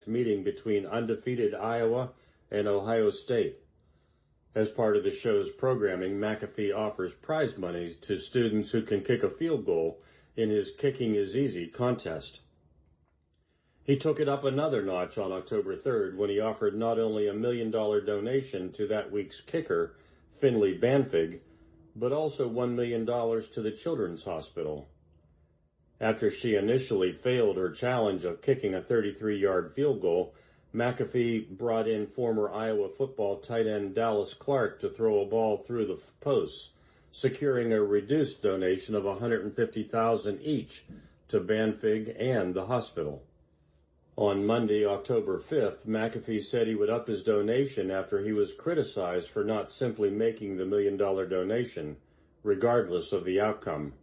meeting between undefeated Iowa and Ohio State. As part of the show's programming, McAfee offers prize money to students who can kick a field goal in his Kicking is Easy contest. He took it up another notch on October 3rd when he offered not only a $1 million donation to that week's kicker, Finley Banfig, but also $1 million to the Children's Hospital. After she initially failed her challenge of kicking a 33-yard field goal, McAfee brought in former Iowa football tight end Dallas Clark to throw a ball through the posts, securing a reduced donation of $150,000 each to Banfig and the hospital. On Monday, October 5th, McAfee said he would up his donation after he was criticized for not simply making the $1 million donation, regardless of the outcome.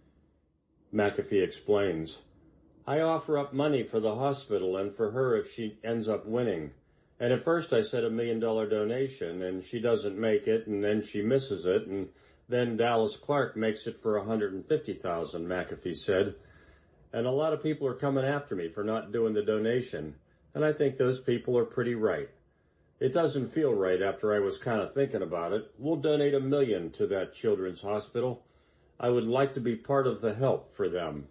McAfee explains, "I offer up money for the hospital and for her if she ends up winning. And at first I said $1 million donation, and she doesn't make it, and then she misses it, and then Dallas Clark makes it for $150,000, McAfee said. And a lot of people are coming after me for not doing the donation, and I think those people are pretty right. It doesn't feel right after I was kind of thinking about it. We'll donate $1 million to that children's hospital. I would like to be part of the help for them."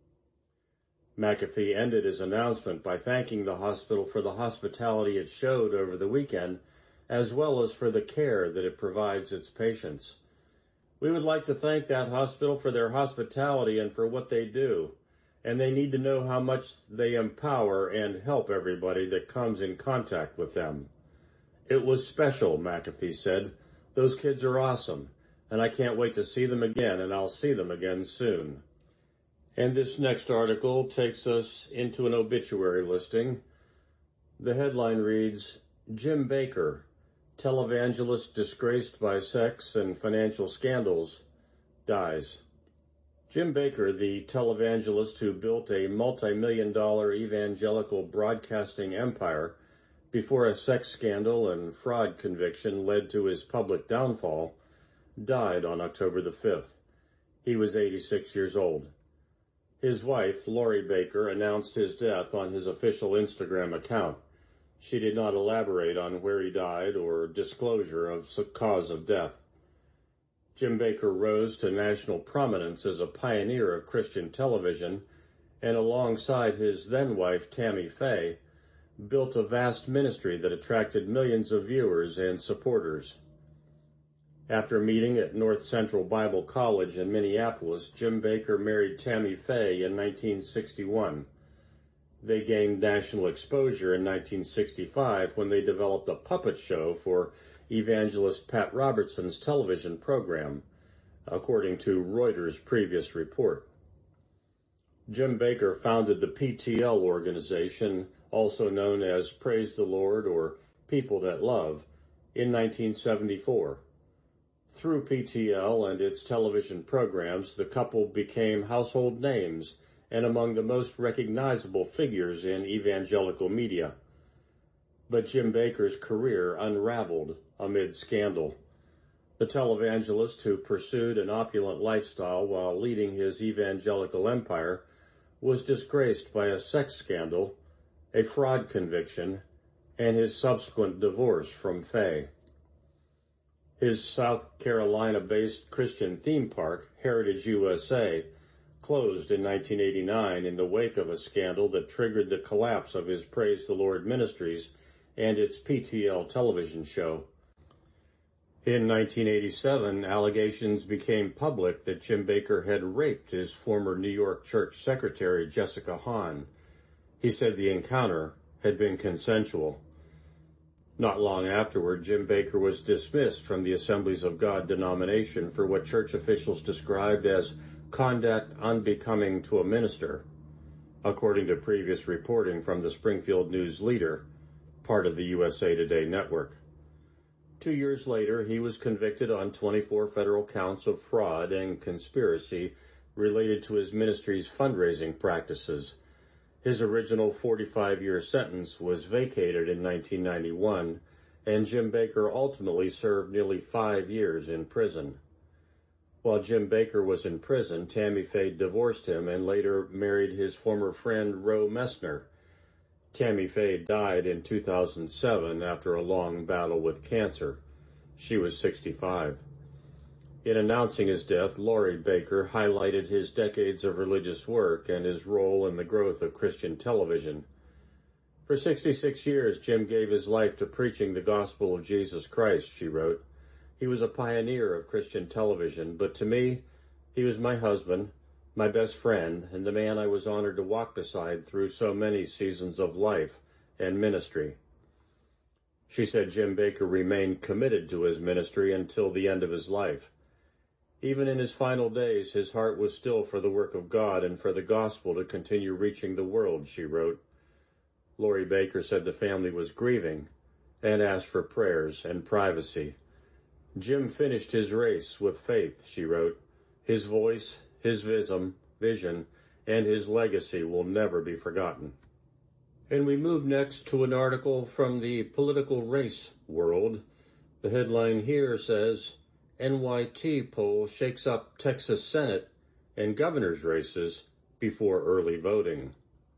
McAfee ended his announcement by thanking the hospital for the hospitality it showed over the weekend, as well as for the care that it provides its patients. "We would like to thank that hospital for their hospitality and for what they do, and they need to know how much they empower and help everybody that comes in contact with them. It was special," McAfee said. "Those kids are awesome, and I can't wait to see them again, and I'll see them again soon." And this next article takes us into an obituary listing. The headline reads, "Jim Bakker, televangelist disgraced by sex and financial scandals, dies." Jim Bakker, the televangelist who built a multi-million-dollar evangelical broadcasting empire before a sex scandal and fraud conviction led to his public downfall, died on October the 5th. He was 86 years old. His wife, Lori Bakker, announced his death on his official Instagram account. She did not elaborate on where he died or disclosure of cause of death. Jim Bakker rose to national prominence as a pioneer of Christian television, and alongside his then-wife, Tammy Faye, built a vast ministry that attracted millions of viewers and supporters. After meeting at North Central Bible College in Minneapolis, Jim Bakker married Tammy Faye in 1961. They gained national exposure in 1965 when they developed a puppet show for evangelist Pat Robertson's television program, according to Reuters' previous report. Jim Bakker founded the PTL organization, also known as Praise the Lord or People That Love, in 1974. Through PTL and its television programs, the couple became household names and among the most recognizable figures in evangelical media. But Jim Bakker's career unraveled amid scandal. The televangelist who pursued an opulent lifestyle while leading his evangelical empire was disgraced by a sex scandal, a fraud conviction, and his subsequent divorce from Faye. His South Carolina-based Christian theme park, Heritage USA, closed in 1989 in the wake of a scandal that triggered the collapse of his Praise the Lord ministries and its PTL television show. In 1987, allegations became public that Jim Bakker had raped his former New York church secretary, Jessica Hahn. He said the encounter had been consensual. Not long afterward, Jim Bakker was dismissed from the Assemblies of God denomination for what church officials described as conduct unbecoming to a minister, according to previous reporting from the Springfield News Leader, part of the USA Today network. 2 years later, he was convicted on 24 federal counts of fraud and conspiracy related to his ministry's fundraising practices. His original 45-year sentence was vacated in 1991, and Jim Bakker ultimately served nearly 5 years in prison. While Jim Bakker was in prison, Tammy Faye divorced him and later married his former friend Roe Messner. Tammy Faye died in 2007 after a long battle with cancer. She was 65. In announcing his death, Laurie Baker highlighted his decades of religious work and his role in the growth of Christian television. For 66 years, Jim gave his life to preaching the gospel of Jesus Christ, she wrote. He was a pioneer of Christian television, but to me, he was my husband, my best friend, and the man I was honored to walk beside through so many seasons of life and ministry. She said Jim Baker remained committed to his ministry until the end of his life. Even in his final days, his heart was still for the work of God and for the gospel to continue reaching the world, she wrote. Laurie Baker said the family was grieving and asked for prayers and privacy. Jim finished his race with faith, she wrote. His voice, his vision, and his legacy will never be forgotten. And we move next to an article from the political race world. The headline here says, NYT poll shakes up Texas Senate and governor's races before early voting.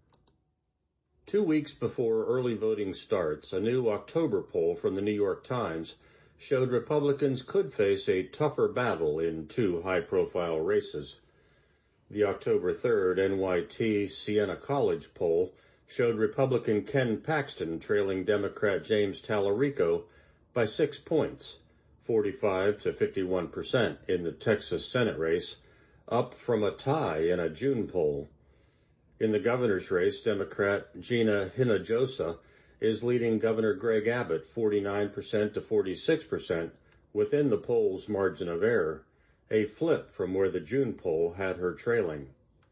2 weeks before early voting starts, a new October poll from the New York Times showed Republicans could face a tougher battle in two high-profile races. The October 3rd NYT Siena College poll showed Republican Ken Paxton trailing Democrat James Tallarico by 6 points, 45 to 51% in the Texas Senate race, up from a tie in a June poll. In the governor's race, Democrat Gina Hinojosa is leading Governor Greg Abbott 49% to 46% within the poll's margin of error, a flip from where the June poll had her trailing.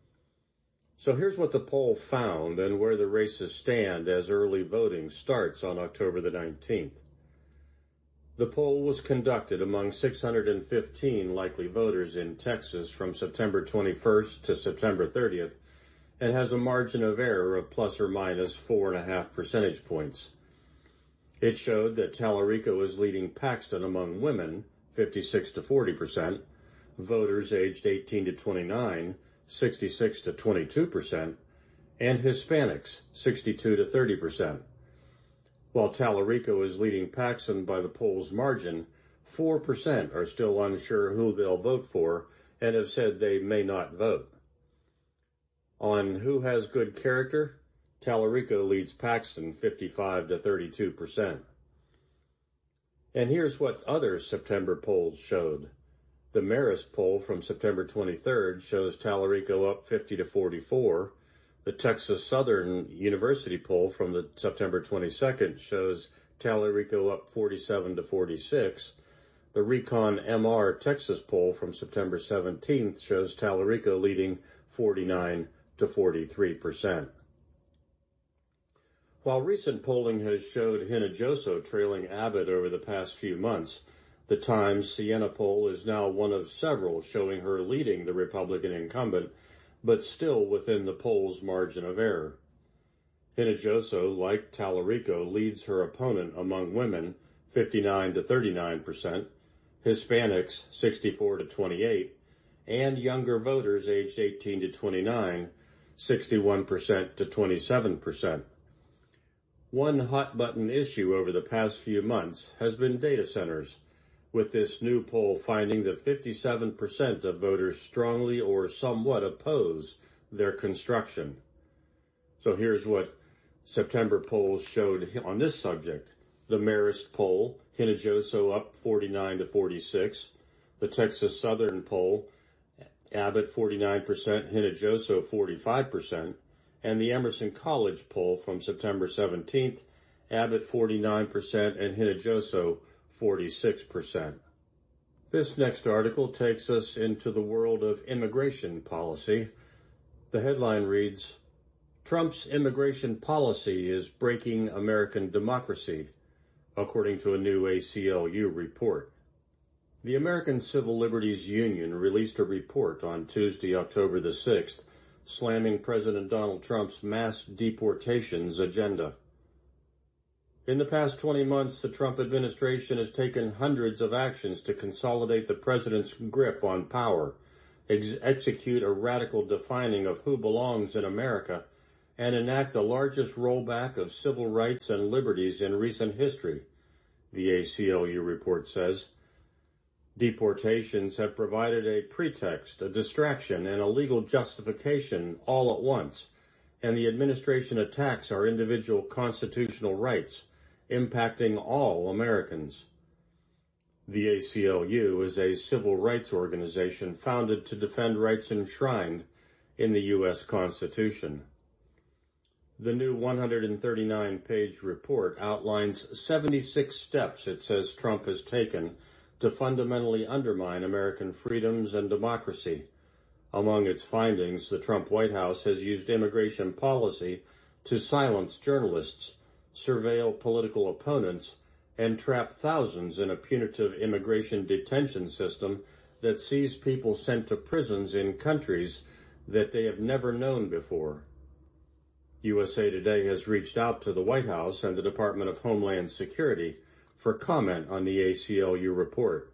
So here's what the poll found and where the races stand as early voting starts on October the 19th. The poll was conducted among 615 likely voters in Texas from September 21st to September 30th, and has a margin of error of plus or minus 4.5 percentage points. It showed that Tallarico is leading Paxton among women, 56 to 40%, voters aged 18 to 29, 66 to 22%, and Hispanics, 62 to 30%. While Tallarico is leading Paxton by the poll's margin, 4% are still unsure who they'll vote for and have said they may not vote. On who has good character, Tallarico leads Paxton 55 to 32%. And here's what other September polls showed. The Marist poll from September 23rd shows Tallarico up 50 to 44. The Texas Southern University poll from the September 22nd shows Tallarico up 47 to 46. The Recon MR Texas poll from September 17th shows Tallarico leading 49 to 43%. While recent polling has showed Hinojosa trailing Abbott over the past few months, the Times Siena poll is now one of several showing her leading the Republican incumbent, but still within the poll's margin of error. Hinojosa, like Tallarico, leads her opponent among women, 59 to 39%, Hispanics, 64 to 28, and younger voters aged 18 to 29, 61% to 27%. One hot-button issue over the past few months has been data centers, with this new poll finding that 57% of voters strongly or somewhat oppose their construction. So here's what September polls showed on this subject. The Marist poll, Hinojosa up 49 to 46. The Texas Southern poll, Abbott 49%, Hinojosa 45%. And the Emerson College poll from September 17th, Abbott 49% and Hinojosa 46%. This next article takes us into the world of immigration policy. The headline reads, Trump's immigration policy is breaking American democracy, according to a new ACLU report. The American Civil Liberties Union released a report on Tuesday, October the 6th, slamming President Donald Trump's mass deportations agenda. In the past 20 months, the Trump administration has taken hundreds of actions to consolidate the president's grip on power, execute a radical defining of who belongs in America, and enact the largest rollback of civil rights and liberties in recent history, the ACLU report says. Deportations have provided a pretext, a distraction, and a legal justification all at once, and the administration attacks our individual constitutional rights, impacting all Americans. The ACLU is a civil rights organization founded to defend rights enshrined in the U.S. Constitution. The new 139-page report outlines 76 steps it says Trump has taken to fundamentally undermine American freedoms and democracy. Among its findings, the Trump White House has used immigration policy to silence journalists, surveil political opponents, and trap thousands in a punitive immigration detention system that sees people sent to prisons in countries that they have never known before. USA Today has reached out to the White House and the Department of Homeland Security for comment on the ACLU report.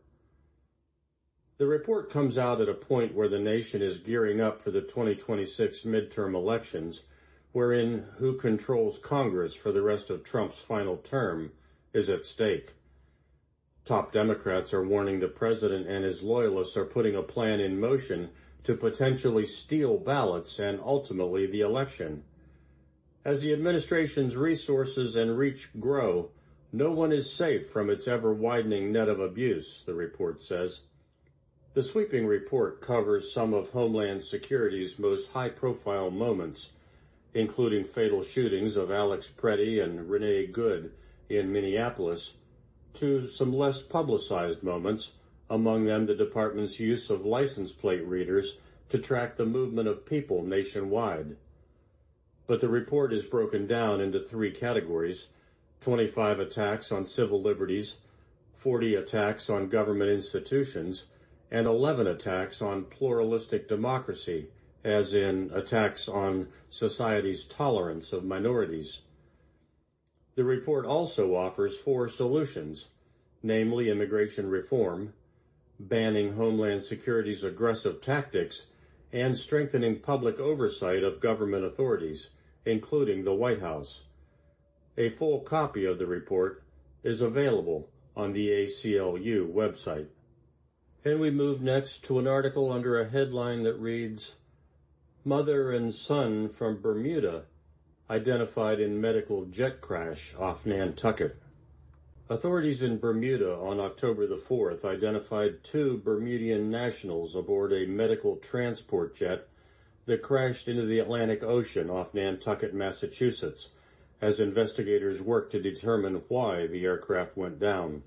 The report comes out at a point where the nation is gearing up for the 2026 midterm elections, wherein who controls Congress for the rest of Trump's final term is at stake. Top Democrats are warning the president and his loyalists are putting a plan in motion to potentially steal ballots and ultimately the election. As the administration's resources and reach grow, no one is safe from its ever-widening net of abuse, the report says. The sweeping report covers some of Homeland Security's most high-profile moments, including fatal shootings of Alex Preddy and Renee Good in Minneapolis, to some less publicized moments, among them the department's use of license plate readers to track the movement of people nationwide. But the report is broken down into three categories: 25 attacks on civil liberties, 40 attacks on government institutions, and 11 attacks on pluralistic democracy, as in attacks on society's tolerance of minorities. The report also offers 4 solutions, namely immigration reform, banning Homeland Security's aggressive tactics, and strengthening public oversight of government authorities, including the White House. A full copy of the report is available on the ACLU website. And we move next to an article under a headline that reads, "Mother and Son from Bermuda Identified in Medical Jet Crash off Nantucket." Authorities in Bermuda on October the 4th identified 2 Bermudian nationals aboard a medical transport jet that crashed into the Atlantic Ocean off Nantucket, Massachusetts, as investigators worked to determine why the aircraft went down.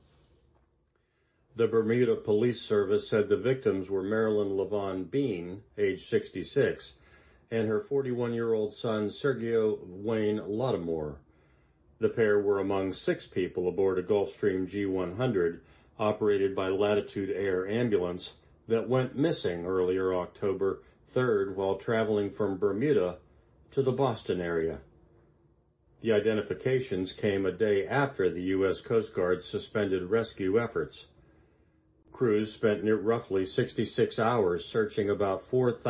The Bermuda Police Service said the victims were Marilyn LaVon Bean, age 66, and her 41-year-old son, Sergio Wayne Lattimore. The pair were among 6 people aboard a Gulfstream G100 operated by Latitude Air Ambulance that went missing earlier October 3rd while traveling from Bermuda to the Boston area. The identifications came a day after the U.S. Coast Guard suspended rescue efforts. Crews spent roughly 66 hours searching about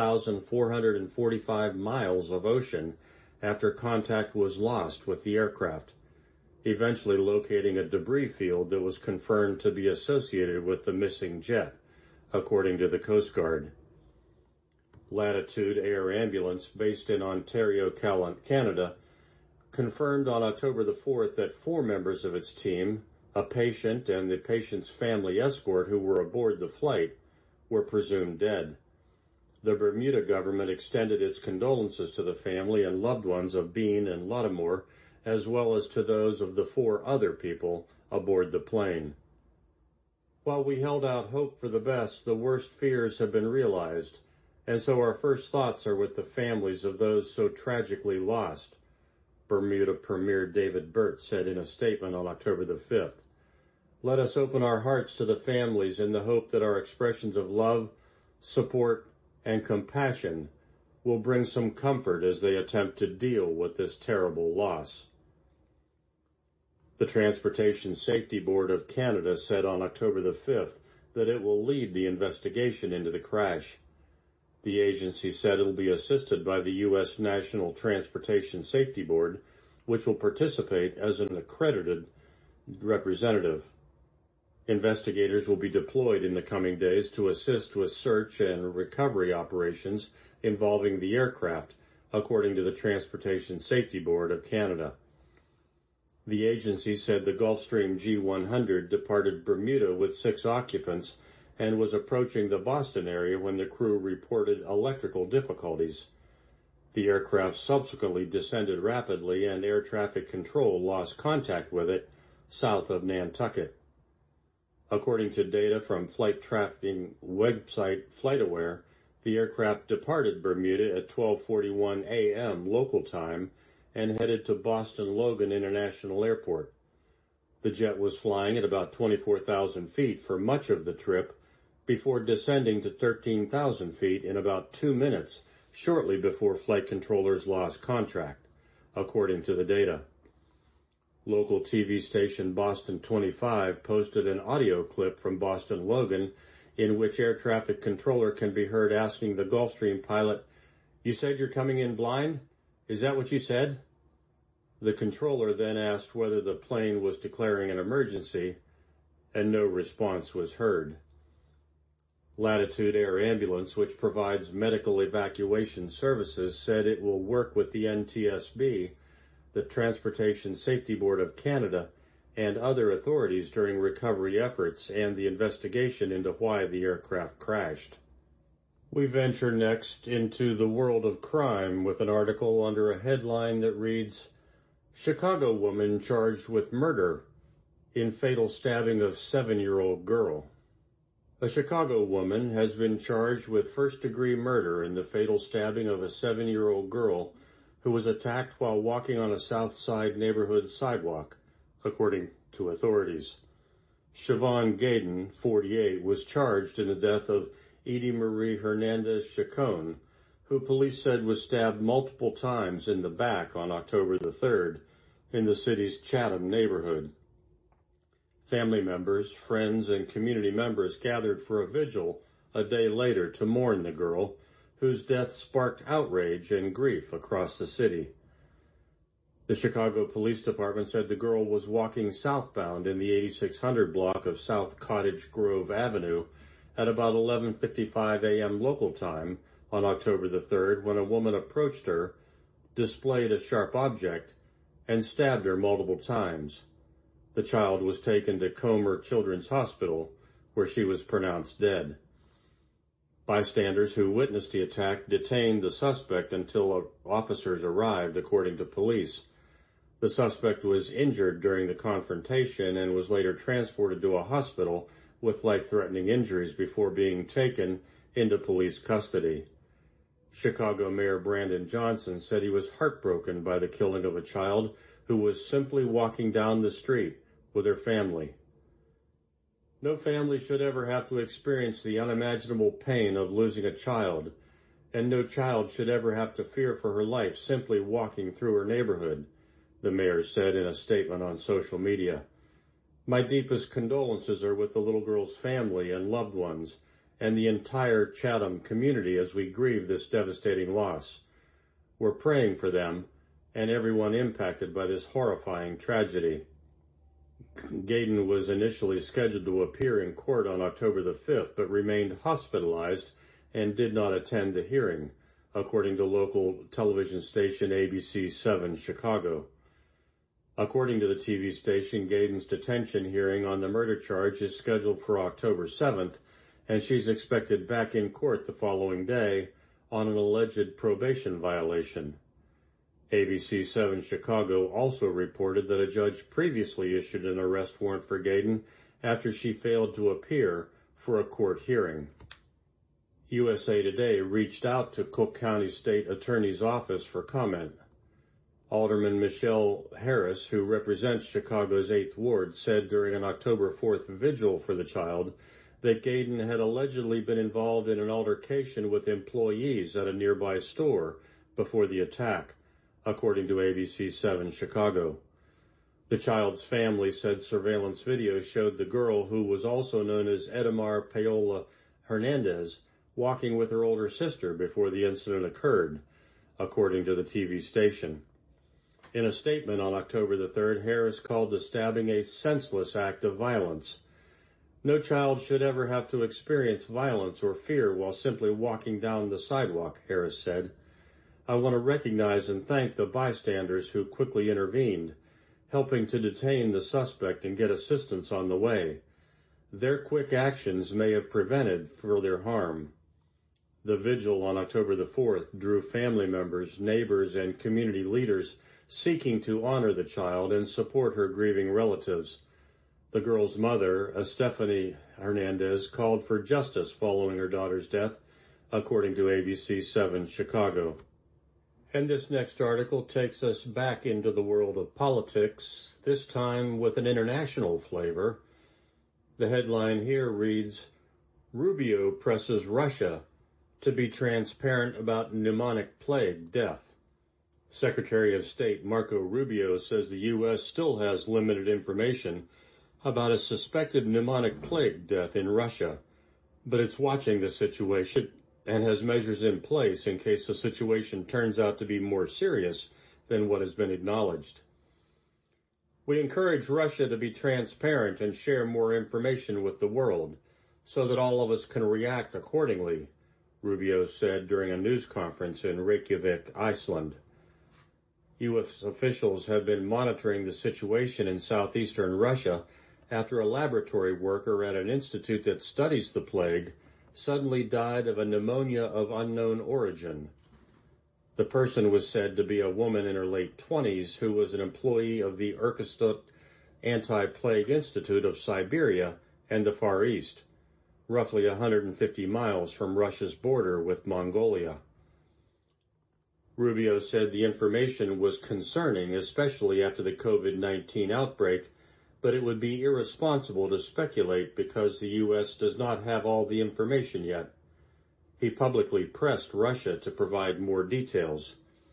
4,445 miles of ocean after contact was lost with the aircraft, eventually locating a debris field that was confirmed to be associated with the missing jet, according to the Coast Guard. Latitude Air Ambulance, based in Ontario, Canada, confirmed on October the 4th that 4 members of its team, a patient and the patient's family escort who were aboard the flight, were presumed dead. The Bermuda government extended its condolences to the family and loved ones of Bean and Lattimore, as well as to those of the 4 other people aboard the plane. While we held out hope for the best, the worst fears have been realized, and so our first thoughts are with the families of those so tragically lost, Bermuda Premier David Burt said in a statement on October the 5th. Let us open our hearts to the families in the hope that our expressions of love, support, and compassion will bring some comfort as they attempt to deal with this terrible loss. The Transportation Safety Board of Canada said on October the 5th that it will lead the investigation into the crash. The agency said it'll be assisted by the U.S. National Transportation Safety Board, which will participate as an accredited representative. Investigators will be deployed in the coming days to assist with search and recovery operations involving the aircraft, according to the Transportation Safety Board of Canada. The agency said the Gulfstream G100 departed Bermuda with 6 occupants and was approaching the Boston area when the crew reported electrical difficulties. The aircraft subsequently descended rapidly and air traffic control lost contact with it south of Nantucket. According to data from flight tracking website FlightAware, the aircraft departed Bermuda at 12:41 a.m. local time and headed to Boston Logan International Airport. The jet was flying at about 24,000 feet for much of the trip before descending to 13,000 feet in about 2 minutes shortly before flight controllers lost contact, according to the data. Local TV station Boston 25 posted an audio clip from Boston Logan in which air traffic controller can be heard asking the Gulfstream pilot, "You said you're coming in blind? Is that what you said?" The controller then asked whether the plane was declaring an emergency, and no response was heard. Latitude Air Ambulance, which provides medical evacuation services, said it will work with the NTSB, the Transportation Safety Board of Canada, and other authorities during recovery efforts and the investigation into why the aircraft crashed. We venture next into the world of crime with an article under a headline that reads, "Chicago woman charged with murder in fatal stabbing of 7-year-old girl." A Chicago woman has been charged with first-degree murder in the fatal stabbing of a 7-year-old girl who was attacked while walking on a South Side neighborhood sidewalk, according to authorities. Siobhan Gaydon, 48, was charged in the death of Edie Marie Hernandez Chacon, who police said was stabbed multiple times in the back on October the 3rd in the city's Chatham neighborhood. Family members, friends, and community members gathered for a vigil a day later to mourn the girl, whose death sparked outrage and grief across the city. The Chicago Police Department said the girl was walking southbound in the 8600 block of South Cottage Grove Avenue at about 11:55 a.m. local time on October the 3rd when a woman approached her, displayed a sharp object, and stabbed her multiple times. The child was taken to Comer Children's Hospital, where she was pronounced dead. Bystanders who witnessed the attack detained the suspect until officers arrived, according to police. The suspect was injured during the confrontation and was later transported to a hospital with life-threatening injuries before being taken into police custody. Chicago Mayor Brandon Johnson said he was heartbroken by the killing of a child who was simply walking down the street with her family. No family should ever have to experience the unimaginable pain of losing a child, and no child should ever have to fear for her life simply walking through her neighborhood, the mayor said in a statement on social media. My deepest condolences are with the little girl's family and loved ones, and the entire Chatham community as we grieve this devastating loss. We're praying for them and everyone impacted by this horrifying tragedy. Gaydon was initially scheduled to appear in court on October the 5th, but remained hospitalized and did not attend the hearing, according to local television station ABC 7 Chicago. According to the TV station, Gaydon's detention hearing on the murder charge is scheduled for October 7th, and she's expected back in court the following day on an alleged probation violation. ABC 7 Chicago also reported that a judge previously issued an arrest warrant for Gaydon after she failed to appear for a court hearing. USA Today reached out to Cook County State Attorney's Office for comment. Alderman Michelle Harris, who represents Chicago's 8th Ward, said during an October 4th vigil for the child that Gaydon had allegedly been involved in an altercation with employees at a nearby store before the attack, according to ABC 7 Chicago. The child's family said surveillance video showed the girl, who was also known as Edamar Paola Hernandez, walking with her older sister before the incident occurred, according to the TV station. In a statement on October the 3rd, Harris called the stabbing a senseless act of violence. No child should ever have to experience violence or fear while simply walking down the sidewalk, Harris said. I want to recognize and thank the bystanders who quickly intervened, helping to detain the suspect and get assistance on the way. Their quick actions may have prevented further harm. The vigil on October the 4th drew family members, neighbors, and community leaders seeking to honor the child and support her grieving relatives. The girl's mother, Estefany Hernandez, called for justice following her daughter's death, according to ABC 7 Chicago. And this next article takes us back into the world of politics, this time with an international flavor. The headline here reads, Rubio presses Russia to be transparent about pneumonic plague death. Secretary of State Marco Rubio says the U.S. still has limited information about a suspected pneumonic plague death in Russia, but it's watching the situation and has measures in place in case the situation turns out to be more serious than what has been acknowledged. We encourage Russia to be transparent and share more information with the world so that all of us can react accordingly, Rubio said during a news conference in Reykjavik, Iceland. U.S. officials have been monitoring the situation in southeastern Russia after a laboratory worker at an institute that studies the plague suddenly died of a pneumonia of unknown origin. The person was said to be a woman in her late 20s who was an employee of the Irkutsk Anti-Plague Institute of Siberia and the Far East, roughly 150 miles from Russia's border with Mongolia. Rubio said the information was concerning, especially after the COVID-19 outbreak, but it would be irresponsible to speculate because the U.S. does not have all the information yet. He publicly pressed Russia to provide more details.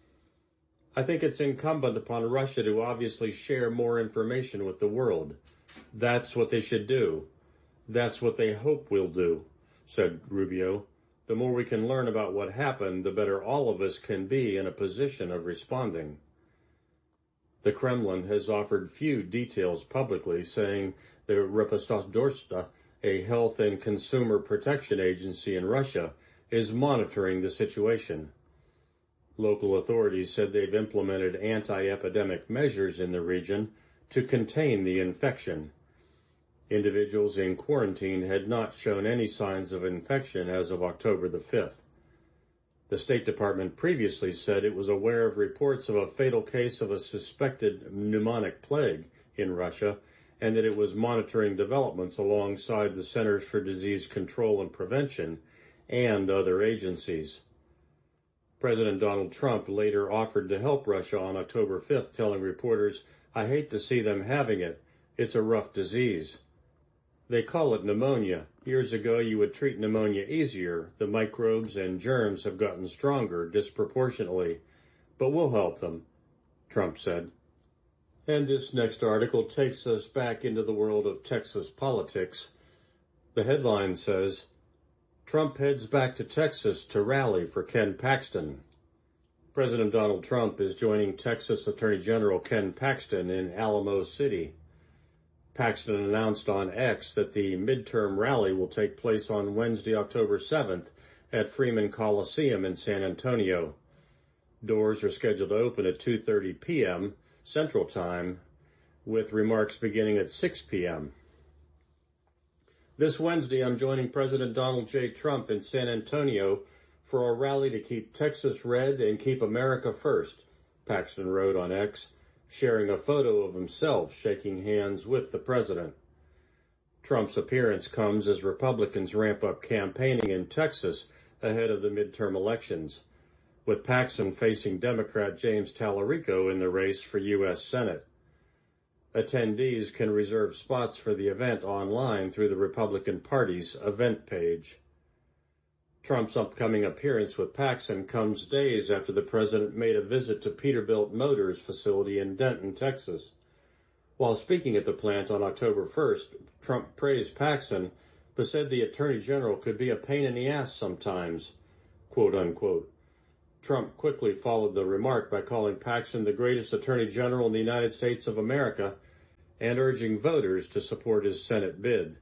I think it's incumbent upon Russia to obviously share more information with the world. That's what they should do. That's what they hope we'll do, said Rubio. The more we can learn about what happened, the better all of us can be in a position of responding. The Kremlin has offered few details publicly, saying the Rospotrebnadsor, a health and consumer protection agency in Russia, is monitoring the situation. Local authorities said they've implemented anti-epidemic measures in the region to contain the infection. Individuals in quarantine had not shown any signs of infection as of October the 5th. The State Department previously said it was aware of reports of a fatal case of a suspected pneumonic plague in Russia and that it was monitoring developments alongside the Centers for Disease Control and Prevention and other agencies. President Donald Trump later offered to help Russia on October 5th, telling reporters, "I hate to see them having it. It's a rough disease. They call it pneumonia. Years ago, you would treat pneumonia easier. The microbes and germs have gotten stronger disproportionately, but we'll help them," Trump said. And this next article takes us back into the world of Texas politics. The headline says, Trump heads back to Texas to rally for Ken Paxton. President Donald Trump is joining Texas Attorney General Ken Paxton in Alamo City. Paxton announced on X that the midterm rally will take place on Wednesday, October 7th at Freeman Coliseum in San Antonio. Doors are scheduled to open at 2:30 p.m. Central Time, with remarks beginning at 6 p.m. This Wednesday, I'm joining President Donald J. Trump in San Antonio for a rally to keep Texas red and keep America first, Paxton wrote on X, sharing a photo of himself shaking hands with the president. Trump's appearance comes as Republicans ramp up campaigning in Texas ahead of the midterm elections, with Paxton facing Democrat James Tallarico in the race for U.S. Senate. Attendees can reserve spots for the event online through the Republican Party's event page. Trump's upcoming appearance with Paxton comes days after the president made a visit to Peterbilt Motors facility in Denton, Texas. While speaking at the plant on October 1st, Trump praised Paxton, but said the Attorney General could be a pain in the ass sometimes, quote unquote. Trump quickly followed the remark by calling Paxton the greatest Attorney General in the United States of America and urging voters to support his Senate bid.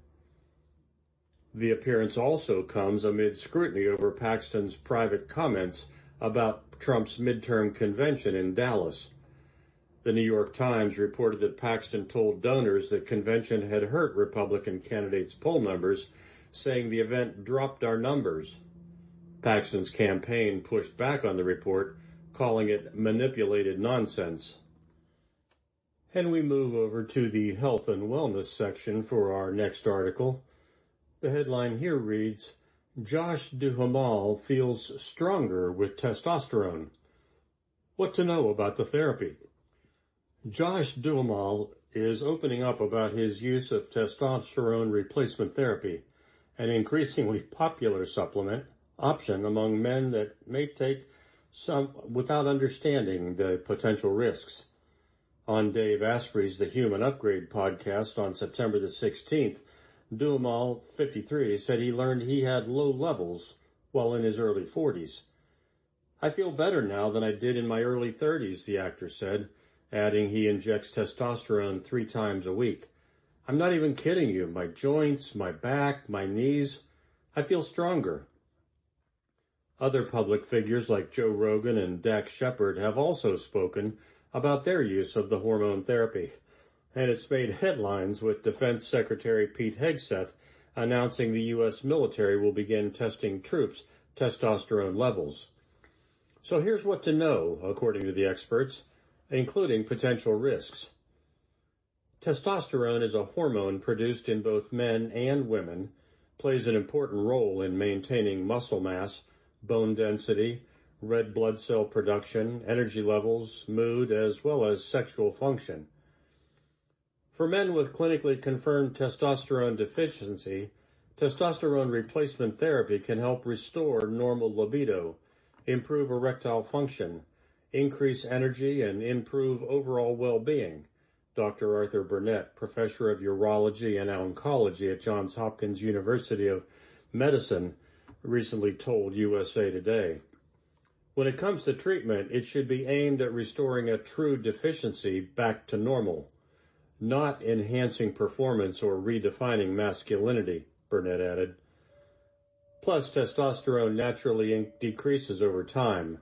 The appearance also comes amid scrutiny over Paxton's private comments about Trump's midterm convention in Dallas. The New York Times reported that Paxton told donors that convention had hurt Republican candidates' poll numbers, saying the event dropped our numbers. Paxton's campaign pushed back on the report, calling it manipulated nonsense. And we move over to the health and wellness section for our next article. The headline here reads, Josh Duhamel feels stronger with testosterone. What to know about the therapy? Josh Duhamel is opening up about his use of testosterone replacement therapy, an increasingly popular supplement option among men that may take some without understanding the potential risks. On Dave Asprey's The Human Upgrade podcast on September the 16th, Duhamel, 53, said he learned he had low levels while in his early 40s. I feel better now than I did in my early 30s, the actor said, adding he injects testosterone 3 times a week. I'm not even kidding you. My joints, my back, my knees, I feel stronger. Other public figures like Joe Rogan and Dax Shepard have also spoken about their use of the hormone therapy, and it's made headlines with Defense Secretary Pete Hegseth announcing the U.S. military will begin testing troops' testosterone levels. So here's what to know, according to the experts, including potential risks. Testosterone is a hormone produced in both men and women, plays an important role in maintaining muscle mass, bone density, red blood cell production, energy levels, mood, as well as sexual function. For men with clinically confirmed testosterone deficiency, testosterone replacement therapy can help restore normal libido, improve erectile function, increase energy, and improve overall well-being, Dr. Arthur Burnett, professor of urology and oncology at Johns Hopkins University of Medicine, recently told USA Today. When it comes to treatment, it should be aimed at restoring a true deficiency back to normal, not enhancing performance or redefining masculinity, Burnett added. Plus, testosterone naturally decreases over time.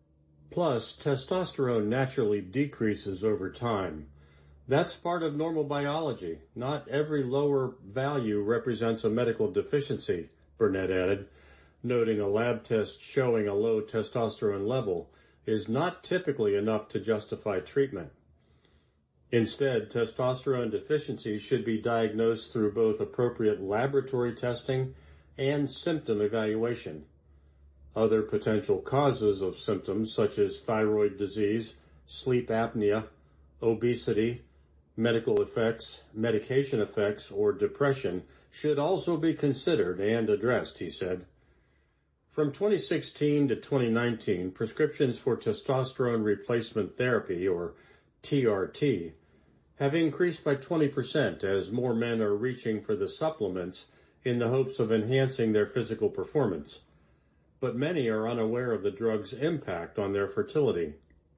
That's part of normal biology. Not every lower value represents a medical deficiency, Burnett added, noting a lab test showing a low testosterone level is not typically enough to justify treatment. Instead, testosterone deficiency should be diagnosed through both appropriate laboratory testing and symptom evaluation. Other potential causes of symptoms such as thyroid disease, sleep apnea, obesity, medical effects, medication effects, or depression should also be considered and addressed, he said. From 2016 to 2019, prescriptions for testosterone replacement therapy, or TRT, have increased by 20% as more men are reaching for the supplements in the hopes of enhancing their physical performance. But many are unaware of the drug's impact on their fertility.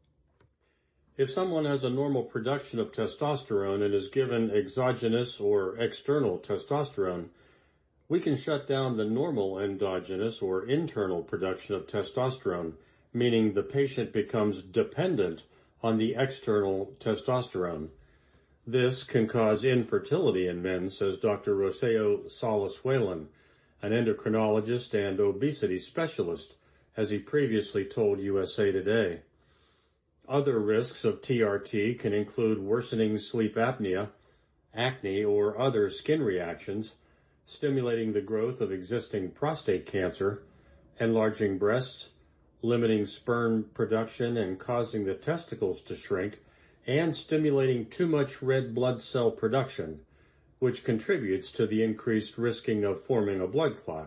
If someone has a normal production of testosterone and is given exogenous or external testosterone, we can shut down the normal endogenous or internal production of testosterone, meaning the patient becomes dependent on the external testosterone. This can cause infertility in men, says Dr. Rosario Salas Whalen, an endocrinologist and obesity specialist, as he previously told USA Today. Other risks of TRT can include worsening sleep apnea, acne, or other skin reactions, stimulating the growth of existing prostate cancer, enlarging breasts, limiting sperm production and causing the testicles to shrink, and stimulating too much red blood cell production, which contributes to the increased risking of forming a blood clot.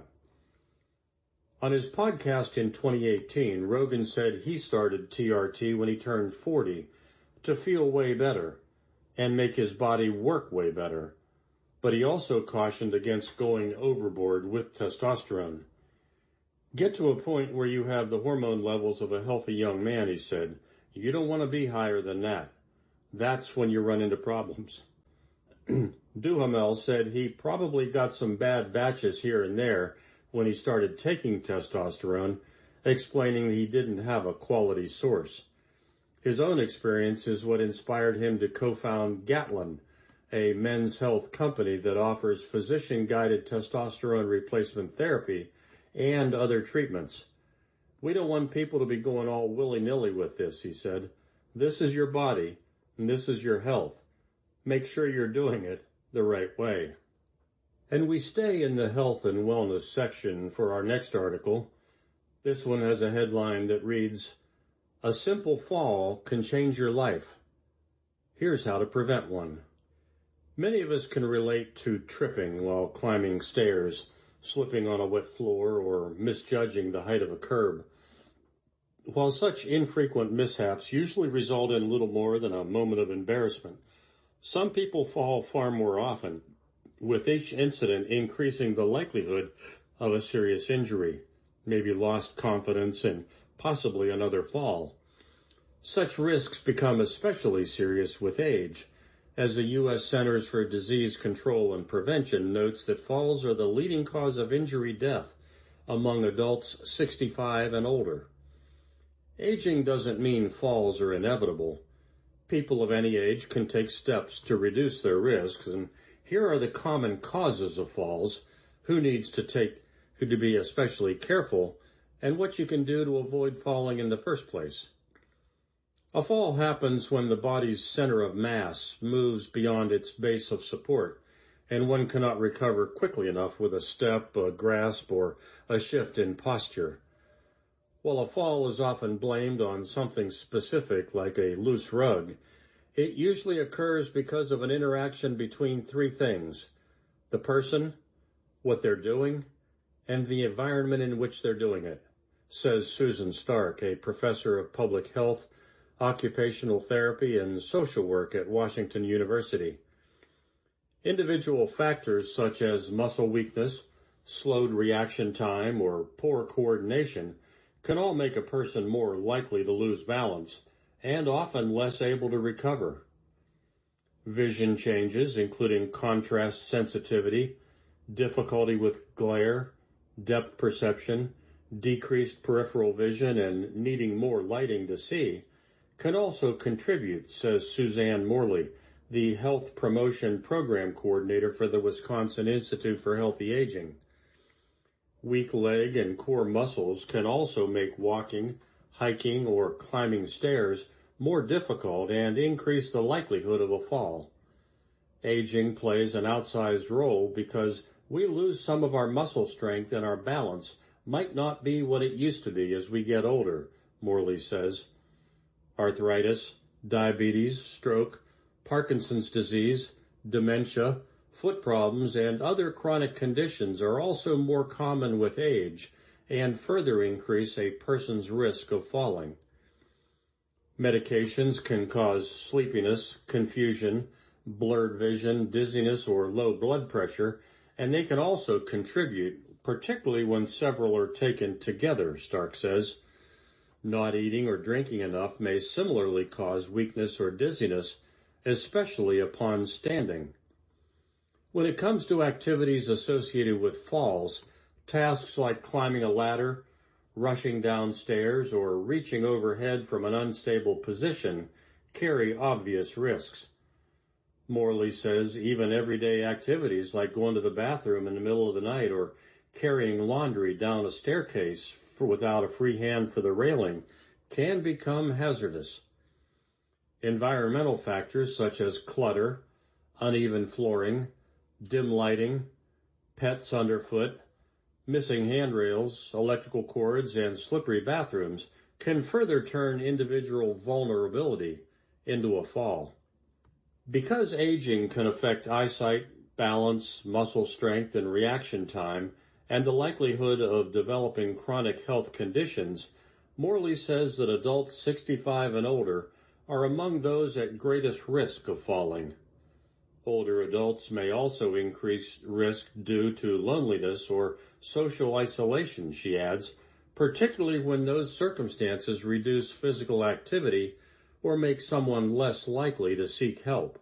On his podcast in 2018, Rogan said he started TRT when he turned 40 to feel way better and make his body work way better. but he also cautioned against going overboard with testosterone. Get to a point where you have the hormone levels of a healthy young man, he said. You don't want to be higher than that. That's when you run into problems. Duhamel said he probably got some bad batches here and there when he started taking testosterone, explaining he didn't have a quality source. His own experience is what inspired him to co-found Gatlin, a men's health company that offers physician-guided testosterone replacement therapy and other treatments. We don't want people to be going all willy-nilly with this, he said. This is your body, and this is your health. Make sure you're doing it the right way. And we stay in the health and wellness section for our next article. This one has a headline that reads, "A simple fall can change your life. Here's how to prevent one." Many of us can relate to tripping while climbing stairs, slipping on a wet floor, or misjudging the height of a curb. While such infrequent mishaps usually result in little more than a moment of embarrassment, some people fall far more often, with each incident increasing the likelihood of a serious injury, maybe lost confidence, and possibly another fall. Such risks become especially serious with age, as the U.S. Centers for Disease Control and Prevention notes that falls are the leading cause of injury death among adults 65 and older. Aging doesn't mean falls are inevitable. People of any age can take steps to reduce their risks, and here are the common causes of falls, who needs to be especially careful, and what you can do to avoid falling in the first place. A fall happens when the body's center of mass moves beyond its base of support, and one cannot recover quickly enough with a step, a grasp, or a shift in posture. While a fall is often blamed on something specific like a loose rug, it usually occurs because of an interaction between three things: the person, what they're doing, and the environment in which they're doing it, says Susan Stark, a professor of public health, occupational therapy, and social work at Washington University. Individual factors such as muscle weakness, slowed reaction time, or poor coordination can all make a person more likely to lose balance and often less able to recover. Vision changes, including contrast sensitivity, difficulty with glare, depth perception, decreased peripheral vision, and needing more lighting to see, can also contribute, says Suzanne Morley, the Health Promotion Program Coordinator for the Wisconsin Institute for Healthy Aging. Weak leg and core muscles can also make walking, hiking, or climbing stairs more difficult and increase the likelihood of a fall. Aging plays an outsized role because we lose some of our muscle strength and our balance might not be what it used to be as we get older, Morley says. Arthritis, diabetes, stroke, Parkinson's disease, dementia, foot problems, and other chronic conditions are also more common with age and further increase a person's risk of falling. Medications can cause sleepiness, confusion, blurred vision, dizziness, or low blood pressure, and they can also contribute, particularly when several are taken together, Stark says. Not eating or drinking enough may similarly cause weakness or dizziness, especially upon standing. When it comes to activities associated with falls, tasks like climbing a ladder, rushing downstairs, or reaching overhead from an unstable position carry obvious risks. Morley says even everyday activities like going to the bathroom in the middle of the night or carrying laundry down a staircase without a free hand for the railing can become hazardous. Environmental factors such as clutter, uneven flooring, dim lighting, pets underfoot, missing handrails, electrical cords, and slippery bathrooms can further turn individual vulnerability into a fall. Because aging can affect eyesight, balance, muscle strength, and reaction time, and the likelihood of developing chronic health conditions, Morley says that adults 65 and older are among those at greatest risk of falling. Older adults may also increase risk due to loneliness or social isolation, she adds, particularly when those circumstances reduce physical activity or make someone less likely to seek help.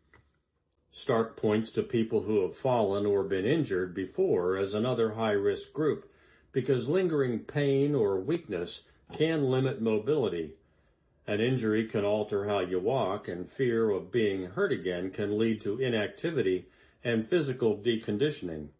Stark points to people who have fallen or been injured before as another high-risk group because lingering pain or weakness can limit mobility. An injury can alter how you walk, and fear of being hurt again can lead to inactivity and physical deconditioning.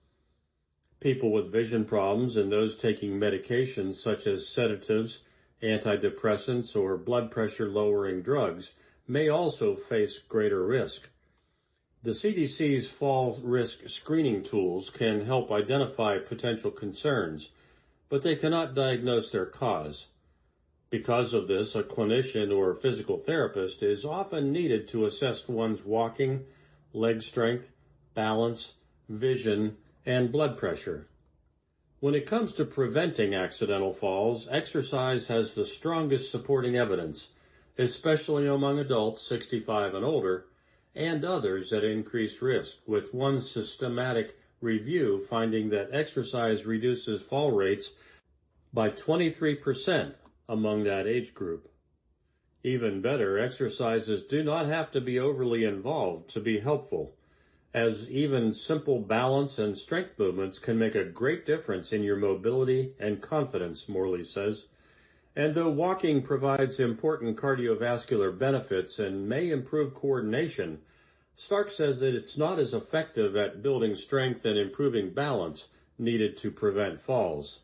People with vision problems and those taking medications such as sedatives, antidepressants, or blood pressure-lowering drugs may also face greater risk. The CDC's fall risk screening tools can help identify potential concerns, but they cannot diagnose their cause. Because of this, a clinician or physical therapist is often needed to assess one's walking, leg strength, balance, vision, and blood pressure. When it comes to preventing accidental falls, exercise has the strongest supporting evidence, especially among adults 65 and older, and others at increased risk, with one systematic review finding that exercise reduces fall rates by 23% among that age group. Even better, exercises do not have to be overly involved to be helpful, as even simple balance and strength movements can make a great difference in your mobility and confidence, Morley says. And though walking provides important cardiovascular benefits and may improve coordination, Stark says that it's not as effective at building strength and improving balance needed to prevent falls.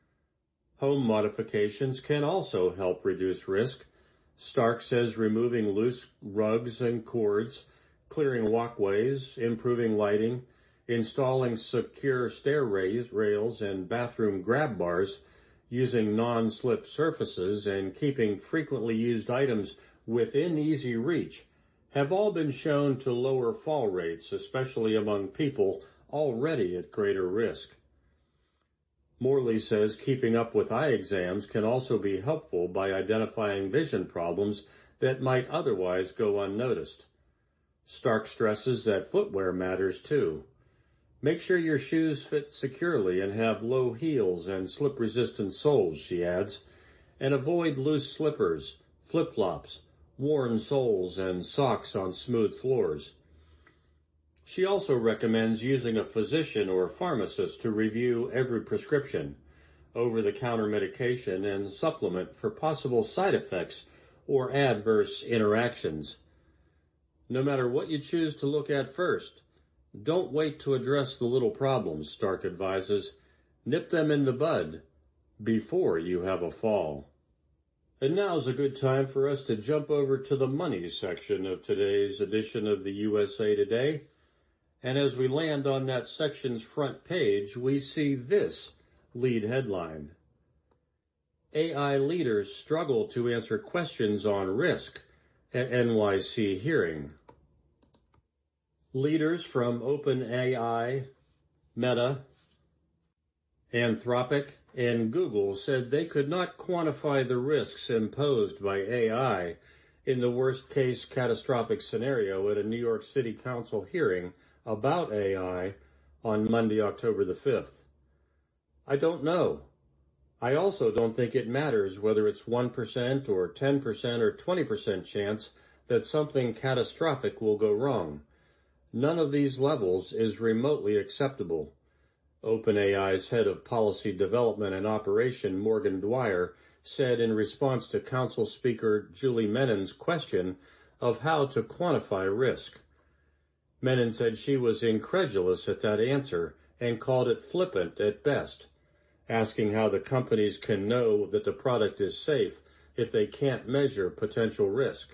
Home modifications can also help reduce risk. Stark says removing loose rugs and cords, clearing walkways, improving lighting, installing secure stair rails and bathroom grab bars, using non-slip surfaces, and keeping frequently used items within easy reach have all been shown to lower fall rates, especially among people already at greater risk. Morley says keeping up with eye exams can also be helpful by identifying vision problems that might otherwise go unnoticed. Stark stresses that footwear matters too. Make sure your shoes fit securely and have low heels and slip-resistant soles, she adds, and avoid loose slippers, flip-flops, worn soles, and socks on smooth floors. She also recommends using a physician or pharmacist to review every prescription, over-the-counter medication, and supplement for possible side effects or adverse interactions. No matter what you choose to look at first, don't wait to address the little problems, Stark advises. Nip them in the bud before you have a fall. And now's a good time for us to jump over to the money section of today's edition of the USA Today. And as we land on that section's front page, we see this lead headline. AI leaders struggle to answer questions on risk at NYC hearing. Leaders from OpenAI, Meta, Anthropic, and Google said they could not quantify the risks imposed by AI in the worst-case catastrophic scenario at a New York City Council hearing about AI on Monday, October the 5th. I don't know. I also don't think it matters whether it's 1% or 10% or 20% chance that something catastrophic will go wrong. None of these levels is remotely acceptable. OpenAI's head of policy development and operation, Morgan Dwyer, said in response to Council Speaker Julie Menon's question of how to quantify risk. Menon said she was incredulous at that answer and called it flippant at best, asking how the companies can know that the product is safe if they can't measure potential risk.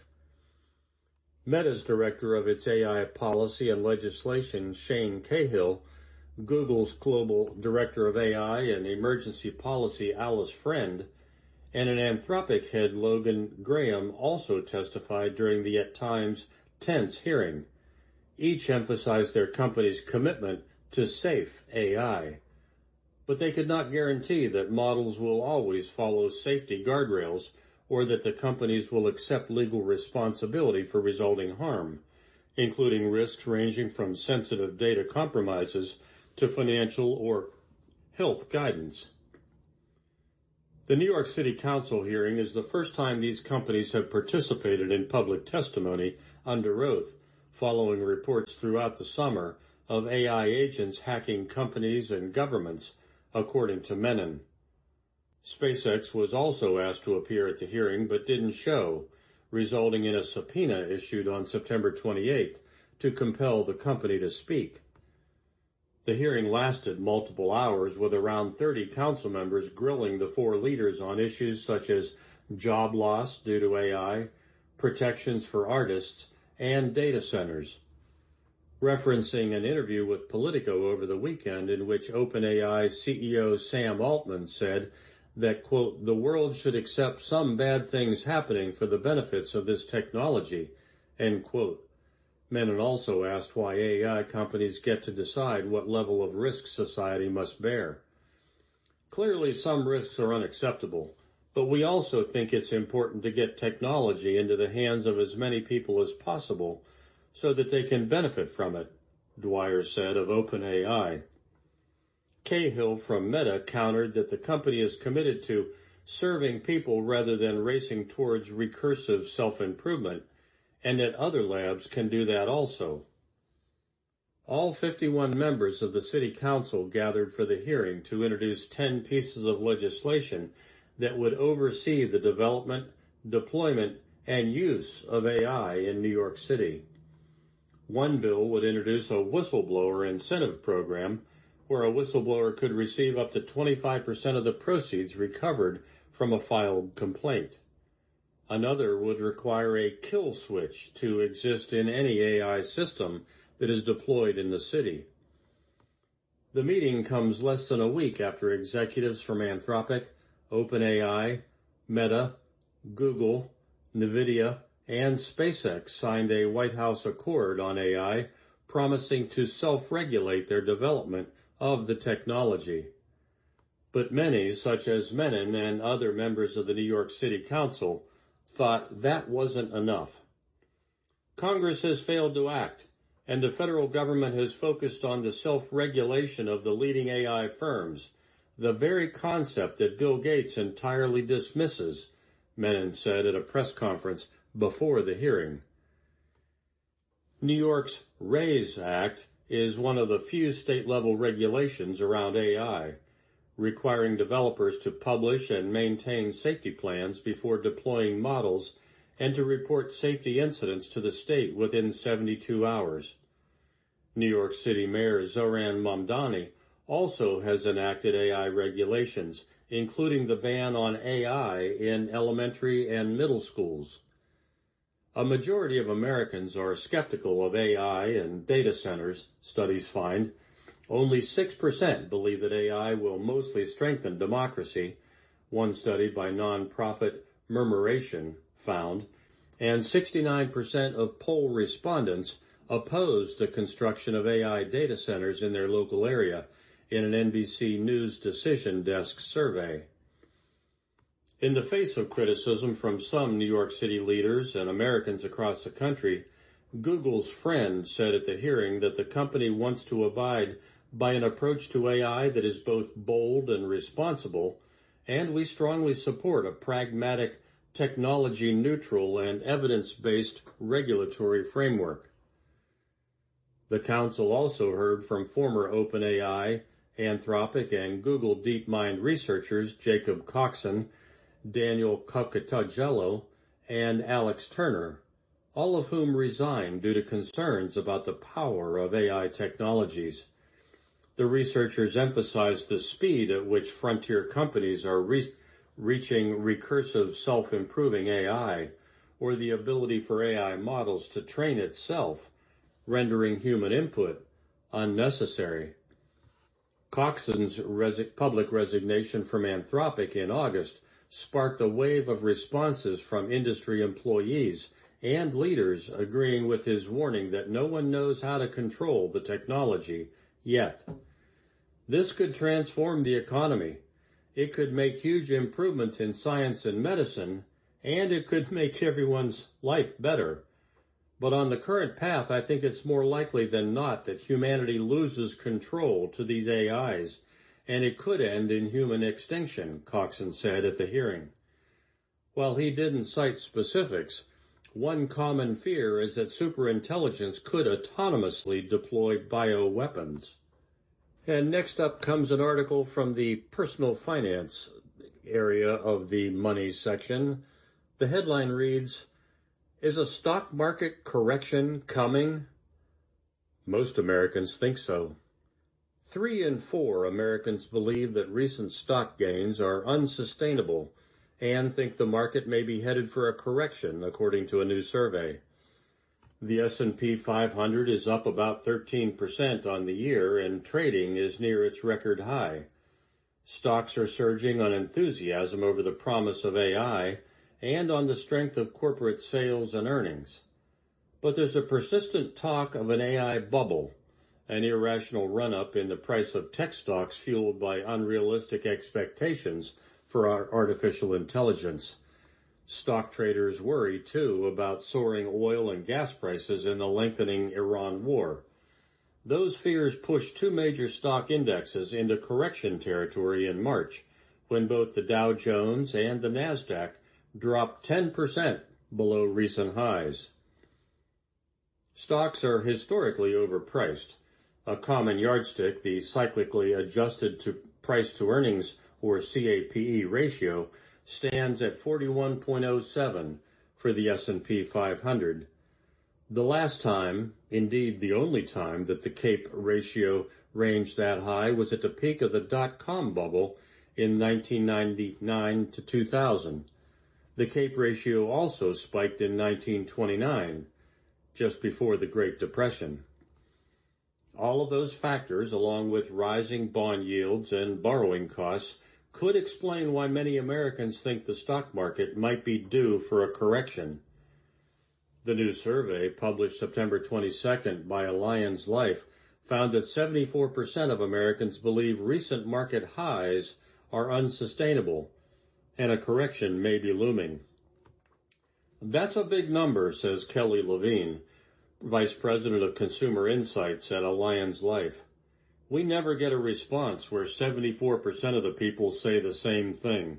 Meta's director of its AI policy and legislation, Shane Cahill, Google's global director of AI and emergency policy, Alice Friend, and an Anthropic head, Logan Graham, also testified during the at times tense hearing. Each emphasized their company's commitment to safe AI, but they could not guarantee that models will always follow safety guardrails or that the companies will accept legal responsibility for resulting harm. including risks ranging from sensitive data compromises to financial or health guidance. The New York City Council hearing is the first time these companies have participated in public testimony under oath, following reports throughout the summer of AI agents hacking companies and governments, according to Menon. SpaceX was also asked to appear at the hearing but didn't show, resulting in a subpoena issued on September 28th to compel the company to speak. The hearing lasted multiple hours with around 30 council members grilling the four leaders on issues such as job loss due to AI, protections for artists, and data centers. Referencing an interview with Politico over the weekend in which OpenAI CEO Sam Altman said that, quote, the world should accept some bad things happening for the benefits of this technology, end quote. Menon also asked why AI companies get to decide what level of risk society must bear. Clearly, some risks are unacceptable, but we also think it's important to get technology into the hands of as many people as possible so that they can benefit from it, Dwyer said of OpenAI. Cahill from Meta countered that the company is committed to serving people rather than racing towards recursive self-improvement, and that other labs can do that also. All 51 members of the City Council gathered for the hearing to introduce 10 pieces of legislation that would oversee the development, deployment, and use of AI in New York City. One bill would introduce a whistleblower incentive program where a whistleblower could receive up to 25% of the proceeds recovered from a filed complaint. Another would require a kill switch to exist in any AI system that is deployed in the city. The meeting comes less than a week after executives from Anthropic, OpenAI, Meta, Google, NVIDIA, and SpaceX signed a White House accord on AI, promising to self-regulate their development of the technology. But many, such as Menon and other members of the New York City Council, thought that wasn't enough. Congress has failed to act, and the federal government has focused on the self-regulation of the leading AI firms, the very concept that Bill Gates entirely dismisses, Menon said at a press conference before the hearing. New York's RAISE Act is one of the few state-level regulations around AI, requiring developers to publish and maintain safety plans before deploying models and to report safety incidents to the state within 72 hours. New York City Mayor Zohran Mamdani also has enacted AI regulations, including the ban on AI in elementary and middle schools. A majority of Americans are skeptical of AI and data centers, studies find. Only 6% believe that AI will mostly strengthen democracy, one study by nonprofit Murmuration found, and 69% of poll respondents opposed the construction of AI data centers in their local area in an NBC News Decision Desk survey. In the face of criticism from some New York City leaders and Americans across the country, Google's friend said at the hearing that the company wants to abide by an approach to AI that is both bold and responsible, and we strongly support a pragmatic, technology-neutral, and evidence-based regulatory framework. The council also heard from former OpenAI, Anthropic, and Google DeepMind researchers Jacob Coxon, Daniel Coccatagello, and Alex Turner, all of whom resigned due to concerns about the power of AI technologies. The researchers emphasized the speed at which frontier companies are reaching recursive self-improving AI, or the ability for AI models to train itself, rendering human input unnecessary. Coxon's public resignation from Anthropic in August sparked a wave of responses from industry employees and leaders agreeing with his warning that no one knows how to control the technology yet. This could transform the economy. It could make huge improvements in science and medicine, and it could make everyone's life better. But on the current path, I think it's more likely than not that humanity loses control to these AIs, and it could end in human extinction, Coxon said at the hearing. While he didn't cite specifics, one common fear is that superintelligence could autonomously deploy bioweapons. And next up comes an article from the personal finance area of the money section. The headline reads, "Is a stock market correction coming?" Most Americans think so. 3 in 4 Americans believe that recent stock gains are unsustainable and think the market may be headed for a correction, according to a new survey. The S&P 500 is up about 13% on the year, and trading is near its record high. Stocks are surging on enthusiasm over the promise of AI and on the strength of corporate sales and earnings. But there's a persistent talk of an AI bubble, an irrational run-up in the price of tech stocks fueled by unrealistic expectations for our artificial intelligence. Stock traders worry, too, about soaring oil and gas prices and the lengthening Iran war. Those fears pushed 2 major stock indexes into correction territory in March, when both the Dow Jones and the Nasdaq dropped 10% below recent highs. Stocks are historically overpriced. A common yardstick, the cyclically adjusted to price to earnings, or CAPE ratio, stands at 41.07 for the S&P 500. The last time, indeed the only time, that the CAPE ratio ranged that high was at the peak of the dot-com bubble in 1999 to 2000. The CAPE ratio also spiked in 1929, just before the Great Depression. All of those factors, along with rising bond yields and borrowing costs, could explain why many Americans think the stock market might be due for a correction. The new survey, published September 22nd by Allianz Life, found that 74% of Americans believe recent market highs are unsustainable, and a correction may be looming. That's a big number, says Kelly Levine, Vice President of Consumer Insights at Allianz Life. We never get a response where 74% of the people say the same thing.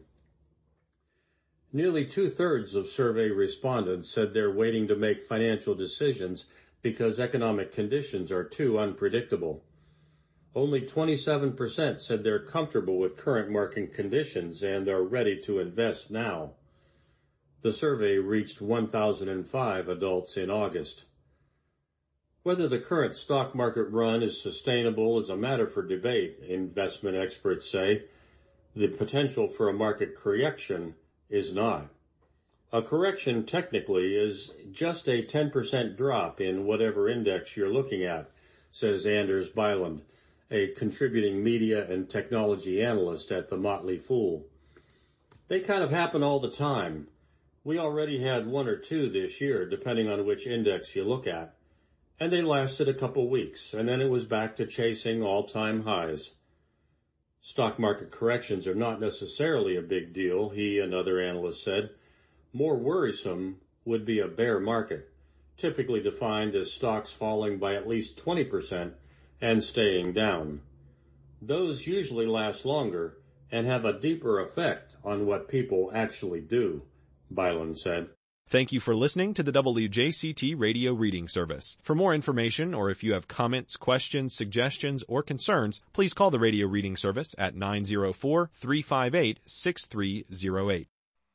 Nearly 2/3 of survey respondents said they're waiting to make financial decisions because economic conditions are too unpredictable. Only 27% said they're comfortable with current market conditions and are ready to invest now. The survey reached 1,005 adults in August. Whether the current stock market run is sustainable is a matter for debate, investment experts say. The potential for a market correction is not. A correction technically is just a 10% drop in whatever index you're looking at, says Anders Byland, a contributing media and technology analyst at the Motley Fool. They kind of happen all the time. We already had 1 or 2 this year, depending on which index you look at. And they lasted a couple weeks, and then it was back to chasing all-time highs. Stock market corrections are not necessarily a big deal, he and other analysts said. More worrisome would be a bear market, typically defined as stocks falling by at least 20% and staying down. Those usually last longer and have a deeper effect on what people actually do, Byland said. Thank you for listening to the WJCT Radio Reading Service. For more information, or if you have comments, questions, suggestions, or concerns, please call the Radio Reading Service at 904-358-6308.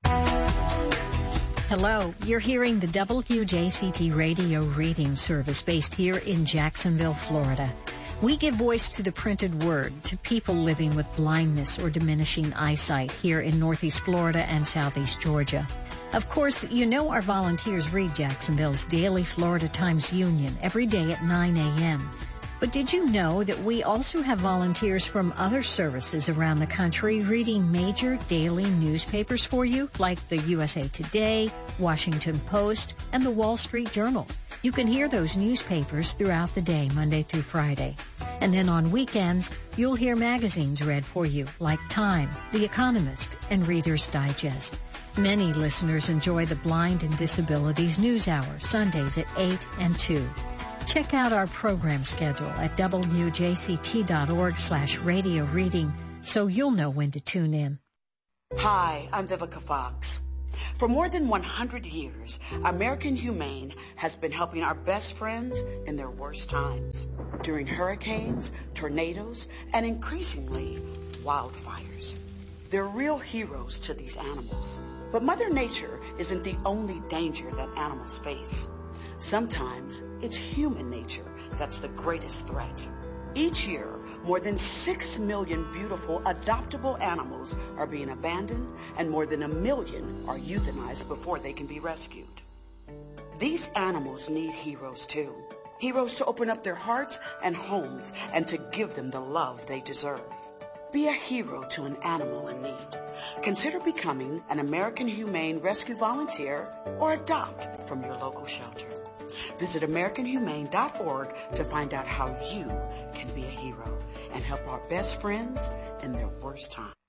Hello, you're hearing the WJCT Radio Reading Service based here in Jacksonville, Florida. We give voice to the printed word to people living with blindness or diminishing eyesight here in Northeast Florida and Southeast Georgia. Of course, you know our volunteers read Jacksonville's daily Florida Times Union every day at 9 a.m. But did you know that we also have volunteers from other services around the country reading major daily newspapers for you, like the USA Today, Washington Post, and the Wall Street Journal? You can hear those newspapers throughout the day, Monday through Friday. And then on weekends, you'll hear magazines read for you, like Time, The Economist, and Reader's Digest. Many listeners enjoy the Blind and Disabilities News Hour, Sundays at 8 and 2. Check out our program schedule at wjct.org/radio reading so you'll know when to tune in. Hi, I'm Vivica Fox. For more than 100 years, American Humane has been helping our best friends in their worst times, during hurricanes, tornadoes, and increasingly, wildfires. They're real heroes to these animals. But Mother Nature isn't the only danger that animals face. Sometimes it's human nature that's the greatest threat. Each year, more than 6 million beautiful adoptable animals are being abandoned, and more than 1 million are euthanized before they can be rescued. These animals need heroes too. Heroes to open up their hearts and homes and to give them the love they deserve. Be a hero to an animal in need. Consider becoming an American Humane Rescue Volunteer or adopt from your local shelter. Visit AmericanHumane.org to find out how you can be a hero and help our best friends in their worst time.